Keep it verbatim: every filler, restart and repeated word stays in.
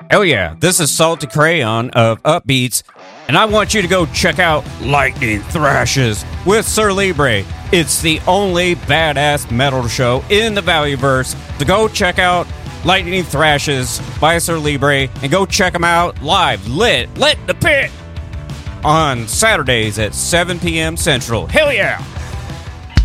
Hell yeah, this is Salty Crayon of Upbeats, and I want you to go check out Lightning Thrashes with Sir Libre. It's the only badass metal show in the Valleyverse, so go check out Lightning Thrashes by Sir Libre, and go check them out live, lit, lit the pit, on Saturdays at seven p.m. Central. Hell yeah!